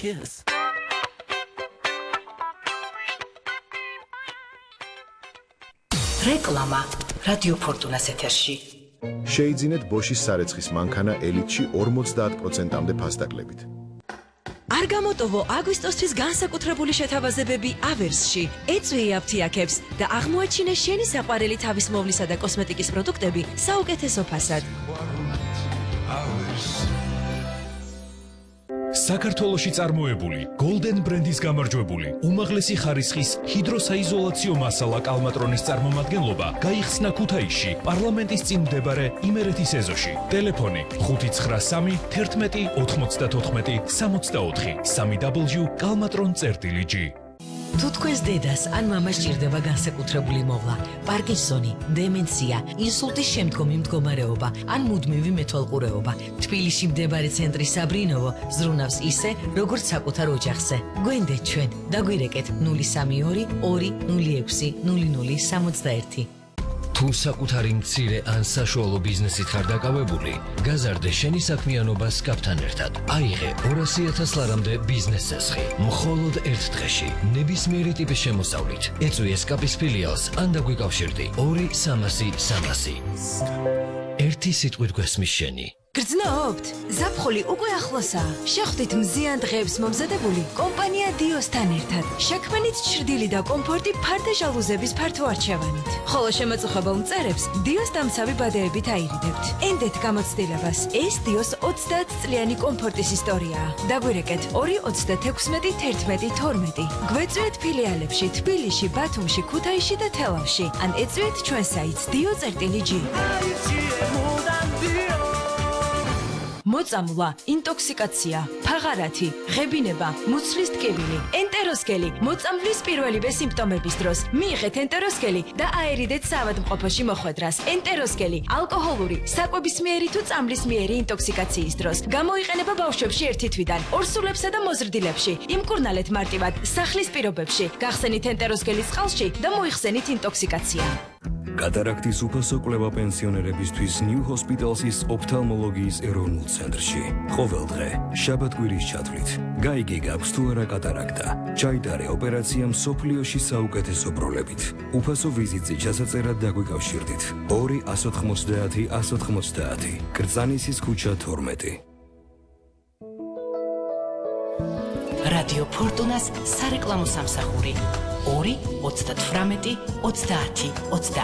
kiss. რეკლამა რადიო ფორტუნას ეთერში. შეიძინეთ ბოშის სარეცხის მანქანა ელიტში 50%-მდე ფასდაკლებით. არ გამოტოვო აგვისტოსთვის განსაკუთრებული შეთავაზებები ავერსში. ეწვიე აფთიაქებს და აღმოაჩინე შენი საყვარელი თავისმოვლისა და კოსმეტიკის პროდუქტები საუკეთესო ფასად. საქართველოში წარმოებული Golden ბრენდის გამარჯვებული უმაღლესი ხარისხის ჰიდროსაიზოლაციო მასალა კალმატრონის წარმომადგენლობა გაიხსნა ქუთაისში პარლამენტის წინ მდებარე იმერეთის ეზოში. ტელეფონი 593 11 94 64 www.kalmatron.gr. თუ თქვენს დედას ან მამას ჭირდება განსაკუთრებული მოვლა, პარკინსონი, დემენცია, ინსულტის შემდგომი მდგომარეობა ან მუდმივი მეთვალყურეობა, თბილისში მდებარე ცენტრი საბრინოვო ზრუნავს ისე, როგორც საკუთარ ოჯახზე. გვენდეთ ჩვენ, დაგვირეკეთ 032 206 0061. თუ საკუთარი მცირე ან საშუალო ბიზნესით ხარ დაკავებული, გაზარდე შენი საქმიანობა SCAP-თან ერთად. აიღე 200,000 ლარამდე ბიზნეს წესხი, მხოლოდ ერთ დღეში, ნებისმიერი ტიპის შემოსავლით. ეწვიე SCAP-ის ფილიალს ან დაგვიკავშირდი 2-300-300. ერთი სიტყვით გვესმის შენი. გრძნობთ? ზაფხული უკვე ახლოსაა. შეხვდით მზიან დღეებს მომზადებული კომპანია დიოსთან ერთად. შექმნით ჩრდილი და კომფორტი ფარდა ჟალუზების ფართო არჩევანით. ხოლო შემაწუხებელ მწერებს დიოს დამცავი ბადეებით აირიდებთ. ენდეთ გამოცდილებას. ეს დიოს 30 წლიანი კომფორტის ისტორიაა. დაგვირეკეთ 2-36-11-12. გვეწვიეთ ფილიალებში თბილისში, ბათუმში, ქუთაისში და თელავში. ან ეწვიეთ ჩვენ საიტს dio.gr. მოწამვლა, ინტოქსიკაცია, ფაღარათი, ღებინება, მუცლის ტკივილი, ენტეროსკელი, მოწამვლის პირველივე სიმპტომების დროს მიიღეთ ენტეროსკელი და აერიდეთ საავადმყოფოში მოხვედრას. ენტეროსკელი ალკოჰოლური, საკვებისმიერი თუ წამლისმიერი ინტოქსიკაციის დროს გამოიყენება ბავშვებში 1 თვიდან, ორსულებსა და მოზრდილებში. იმკურნალეთ მარტივად სახლის პირობებში, გახსენით ენტეროსკელის წყალში და მოიხსენით ინტოქსიკაცია. კატარაქტის უფასო კვლევა პენსიონერებისთვის New Hospital's ოფთალმოლოგიის ეროვნულ ცენტრში. ყოველ დღე, შაბათ-კვირის ჩათვლით. გაიგე გაქვს თუ არა კატარაქტა. ჩაიტარე ოპერაცია მსოფლიოში საუკეთესო პროლებით. უფასო ვიზიტზე ჩასაწერად დაგვიკავშირდით. 2-190-190. კრწანისის ქუჩა 12. რადიო ფორტუნას სარეკლამო სამსახური 2-38-30-30.